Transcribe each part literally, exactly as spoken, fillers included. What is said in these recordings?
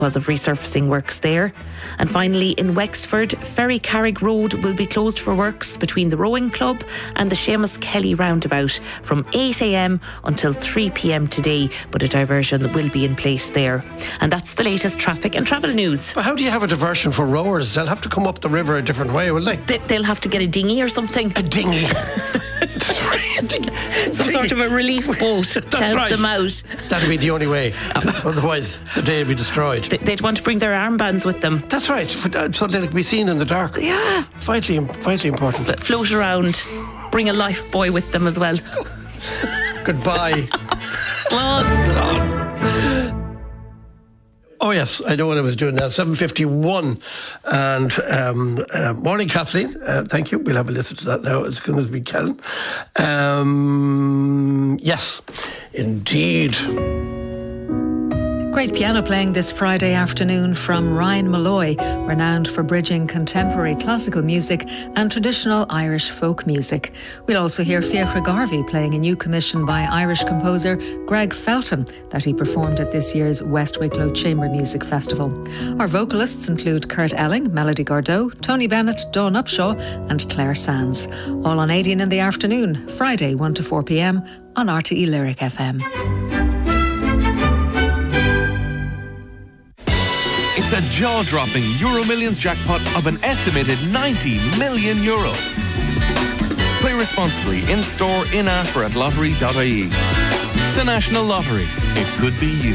because of resurfacing works there. And finally, in Wexford, Ferry Carrick Road will be closed for works between the Rowing Club and the Seamus Kelly roundabout from eight a m until three p m today, but a diversion will be in place there. And that's the latest traffic and travel news. But how do you have a diversion for rowers? They'll have to come up the river a different way, will they? they they'll have to get a dinghy or something. A dinghy. Some sort of a relief boat to help right. them out. That'd be the only way, otherwise the day would be destroyed. They'd want to bring their armbands with them. That's right, so they can be seen in the dark. Yeah. Vitally, vitally important. F- float around. Bring a life buoy with them as well. Goodbye. Slán. Slán. Oh yes, I know what I was doing now. seven fifty-one. And um, uh, morning, Kathleen. Uh, thank you. We'll have a listen to that now as soon as we can. Um, yes, indeed. Great piano playing this Friday afternoon from Ryan Malloy, renowned for bridging contemporary classical music and traditional Irish folk music. We'll also hear Fiachra Garvey playing a new commission by Irish composer Greg Felton that he performed at this year's West Wicklow Chamber Music Festival. Our vocalists include Kurt Elling, Melody Gardot, Tony Bennett, Dawn Upshaw and Claire Sands. All on eighteen in the afternoon, Friday one to four p m on R T E Lyric F M. It's a jaw-dropping Euro Millions jackpot of an estimated ninety million euro. Play responsibly in-store, in-app or at lottery dot I E. The National Lottery. It could be you.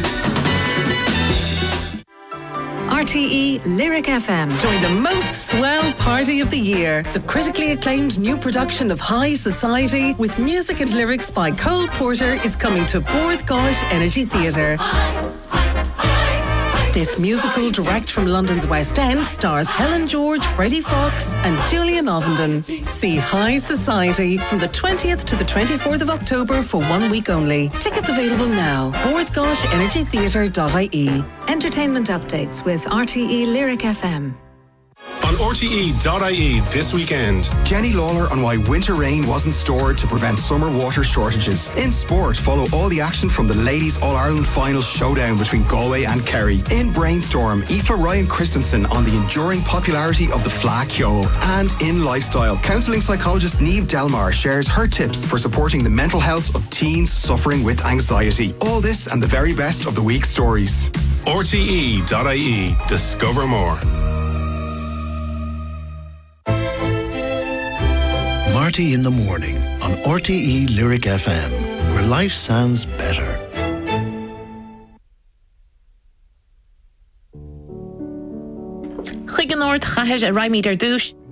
R T E Lyric F M. Join the most swell party of the year. The critically acclaimed new production of High Society with music and lyrics by Cole Porter is coming to Porthgosh Energy Theatre. This musical, direct from London's West End, stars Helen George, Freddie Fox and Julian Ovenden. See High Society from the twentieth to the twenty-fourth of October for one week only. Tickets available now. porthgosh energy theatre dot I E. Entertainment updates with R T E Lyric F M. On R T E dot I E this weekend, Jenny Lawler on why winter rain wasn't stored to prevent summer water shortages. In sport, follow all the action from the Ladies All-Ireland Final showdown between Galway and Kerry. In Brainstorm, Aoife Ryan Christensen on the enduring popularity of the Fleadh Cheoil. And in Lifestyle, counselling psychologist Niamh Delmar shares her tips for supporting the mental health of teens suffering with anxiety. All this and the very best of the week's stories. R T E dot I E. Discover more. Marty in the morning on R T E Lyric F M, where life sounds better. Chicken North, Chahed, a Raimider Douche.